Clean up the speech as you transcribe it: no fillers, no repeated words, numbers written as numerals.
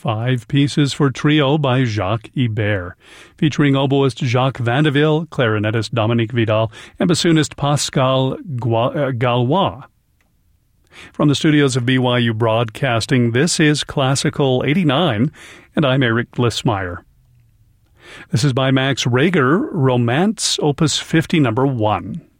5 pieces for trio by Jacques Ibert, featuring oboist Jacques Vandeville, clarinetist Dominique Vidal, and bassoonist Pascal Galois. From the studios of BYU Broadcasting, this is Classical 89, and I'm Eric Lismeyer. This is by Max Reger, Romance, Opus 50, number 1.